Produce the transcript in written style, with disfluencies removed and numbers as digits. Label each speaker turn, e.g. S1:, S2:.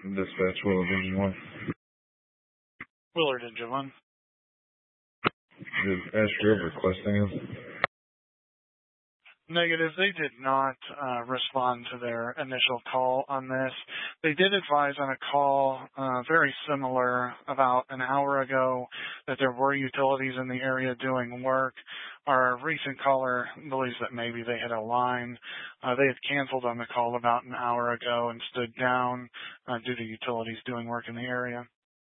S1: Dispatch Willow Division 1.
S2: Willard Engine 1.
S1: Did Ash Grove request anything?
S2: Negative. They did not respond to their initial call on this. They did advise on a call very similar about an hour ago that there were utilities in the area doing work. Our recent caller believes that maybe they had a line. They had canceled on the call about an hour ago and stood down due to utilities doing work in the area.